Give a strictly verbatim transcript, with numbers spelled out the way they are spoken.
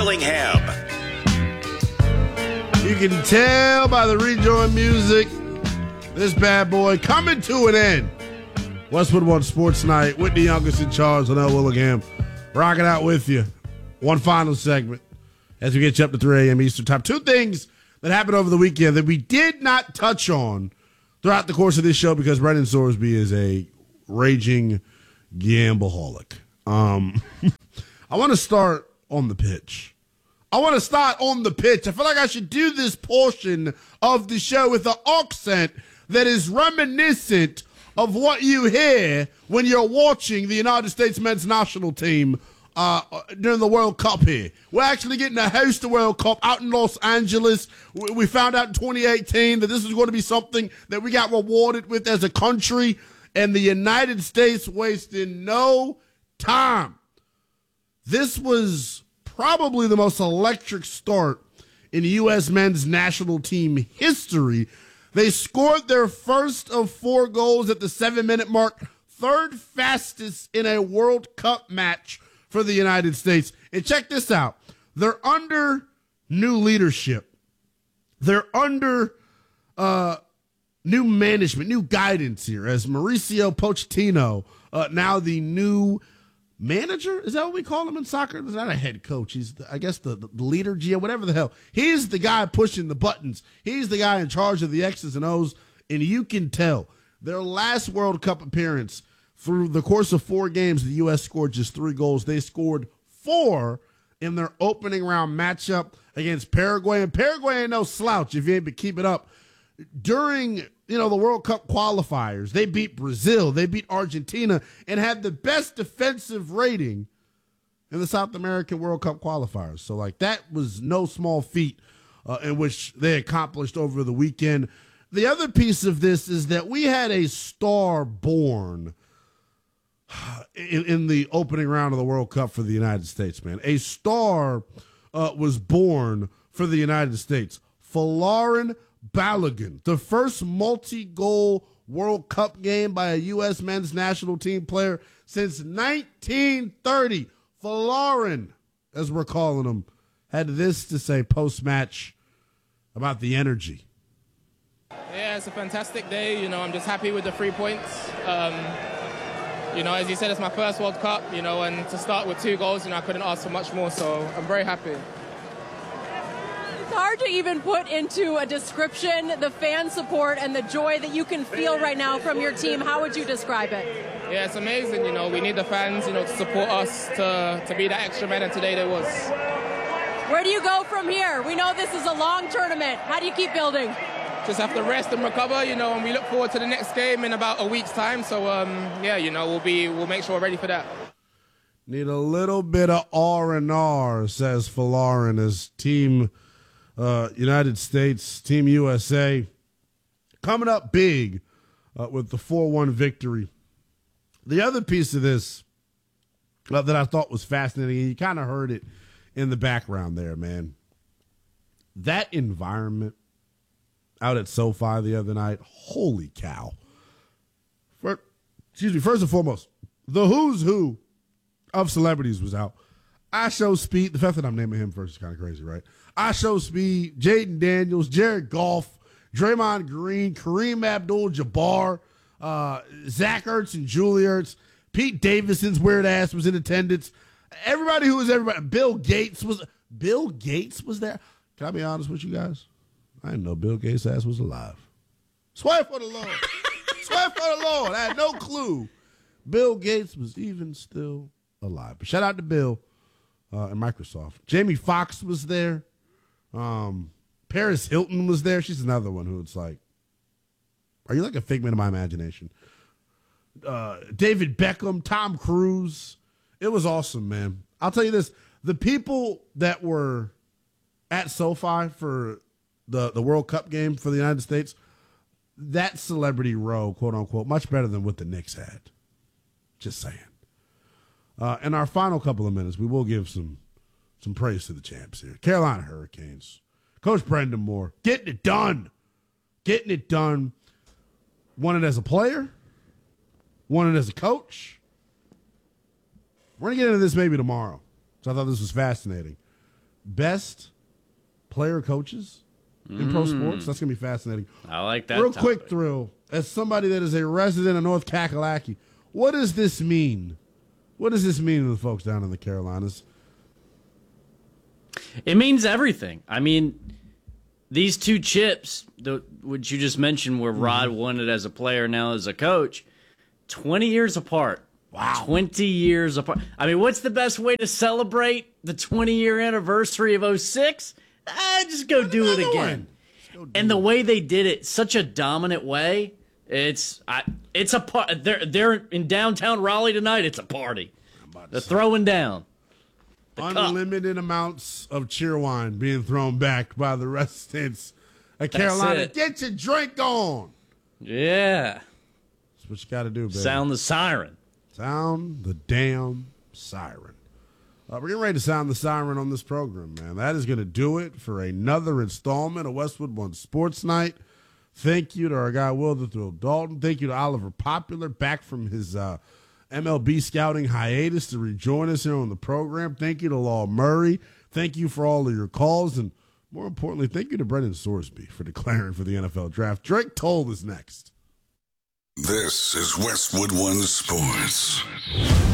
Willingham. You can tell by the rejoin music, this bad boy coming to an end. Westwood One Sports Night. Whitney Youngers in charge. Linnell Willingham rocking out with you. One final segment as we get you up to three a.m. Eastern Time. Two things that happened over the weekend that we did not touch on throughout the course of this show because Brendan Sorsby is a raging gambleaholic. Um, I want to start on the pitch. I want to start on the pitch. I feel like I should do this portion of the show with an accent that is reminiscent of what you hear when you're watching the United States men's national team uh, during the World Cup here. We're actually getting to host the World Cup out in Los Angeles. We found out in twenty eighteen that this was going to be something that we got rewarded with as a country, and the United States wasted no time. This was probably the most electric start in U S men's national team history. They scored their first of four goals at the seven-minute mark, third fastest in a World Cup match for the United States. And check this out. They're under new leadership. They're under uh, new management, new guidance here as Mauricio Pochettino, uh, now the new manager? Is that what we call him in soccer? He's not a head coach. He's, the, I guess, the, the leader, G M, whatever the hell. He's the guy pushing the buttons. He's the guy in charge of the X's and O's, and you can tell. Their last World Cup appearance, through the course of four games, the U S scored just three goals. They scored four in their opening round matchup against Paraguay, and Paraguay ain't no slouch if you ain't been keeping up. During, you know, the World Cup qualifiers, they beat Brazil, they beat Argentina, and had the best defensive rating in the South American World Cup qualifiers. So, like, that was no small feat uh, in which they accomplished over the weekend. The other piece of this is that we had a star born in, in the opening round of the World Cup for the United States, man. A star uh, was born for the United States. Folarin Balogun, the first multi-goal World Cup game by a U S men's national team player since nineteen thirty. Folarin, as we're calling him, had this to say post-match about the energy. Yeah, it's a fantastic day. You know, I'm just happy with the three points. Um, you know, as you said, it's my first World Cup, you know, and to start with two goals, you know, I couldn't ask for much more, so I'm very happy. It's hard to even put into a description the fan support and the joy that you can feel right now from your team. How would you describe it? Yeah, it's amazing. You know, we need the fans, you know, to support us, to, to be that extra man, and today there was. Where do you go from here? We know this is a long tournament. How do you keep building? Just have to rest and recover, you know, and we look forward to the next game in about a week's time. So, um, yeah, you know, we'll be we'll make sure we're ready for that. Need a little bit of R and R, says Folarin, as team uh, United States, Team U S A, coming up big uh, with the four one victory. The other piece of this uh, that I thought was fascinating, and you kind of heard it in the background there, man. That environment out at SoFi the other night, holy cow. For, excuse me, first and foremost, the who's who of celebrities was out. I Show Speed, the fact that I'm naming him first is kind of crazy, right? I Show Speed, Jaden Daniels, Jared Goff, Draymond Green, Kareem Abdul-Jabbar, uh, Zach Ertz and Julie Ertz, Pete Davidson's weird ass was in attendance. Everybody who was everybody, Bill Gates was, Bill Gates was there. Can I be honest with you guys? I didn't know Bill Gates' ass was alive. Swear for the Lord. Swear for the Lord. I had no clue Bill Gates was even still alive. But shout out to Bill uh, and Microsoft. Jamie Foxx was there. Um, Paris Hilton was there. She's another one who it's like, are you like a figment of my imagination? Uh, David Beckham, Tom Cruise. It was awesome, man. I'll tell you this. The people that were at SoFi for the, the World Cup game for the United States, that celebrity row, quote unquote, much better than what the Knicks had. Just saying. Uh, in our final couple of minutes, we will give some some praise to the champs here. Carolina Hurricanes. Coach Brendan Moore, getting it done. Getting it done. Won it as a player. Won it as a coach. We're going to get into this maybe tomorrow. So I thought this was fascinating. best player coaches in mm. pro sports. That's going to be fascinating. I like that. Real topic. quick thrill, as somebody that is a resident of North Kakalaki, what does this mean? What does this mean to the folks down in the Carolinas? It means everything. I mean, these two chips, the, which you just mentioned, where Rod mm-hmm. won it as a player, now as a coach, twenty years apart. Wow. twenty years apart. I mean, what's the best way to celebrate the twenty-year anniversary of oh six? Ah, just go do it again. Do and the it. way they did it, such a dominant way, it's I, it's a part. They're, they're in downtown Raleigh tonight. It's a party. They're throwing down. Unlimited cup. amounts of cheer wine being thrown back by the residents of Carolina. Get your drink on. Yeah. That's what you got to do, baby. Sound the siren. Sound the damn siren. Uh, we're getting ready to sound the siren on this program, man. That is going to do it for another installment of Westwood One Sports Night. Thank you to our guy, Will the Thrill Dalton. Thank you to Oliver Popular, back from his uh, M L B scouting hiatus to rejoin us here on the program. Thank you to Law Murray. Thank you for all of your calls. And more importantly, thank you to Brendan Sorsby for declaring for the N F L draft. Drake Toll is next. This is Westwood One Sports.